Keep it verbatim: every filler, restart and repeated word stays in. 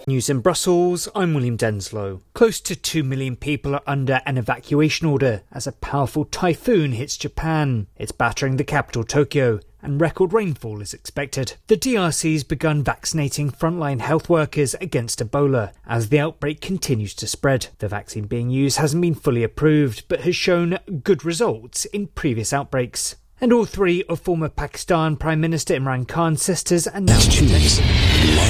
News in Brussels, I'm William Denslow. Close to two million people are under an evacuation order as a powerful typhoon hits Japan. It's battering the capital, Tokyo, and record rainfall is expected. The D R C's begun vaccinating frontline health workers against Ebola as the outbreak continues to spread. The vaccine being used hasn't been fully approved, but has shown good results in previous outbreaks. And all three of former Pakistan Prime Minister Imran Khan's sisters are now protected.